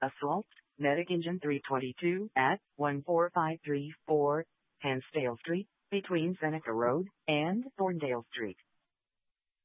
Assault, Medic Engine 322 at 14534 Hansdale Street, between Seneca Road and Thorndale Street.